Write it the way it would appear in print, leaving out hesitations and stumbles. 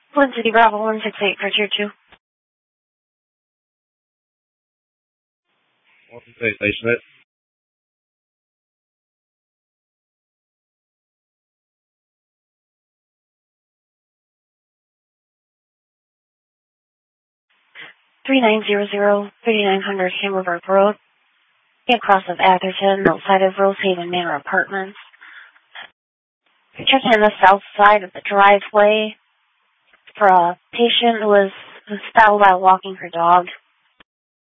Flint City Bravo 168 for Tier 2. 168, station it. $3900 3900 Hammerberg Road, across of Atherton, outside of Rosehaven Manor Apartments. Checking on the south side of the driveway for a patient who was found while walking her dog.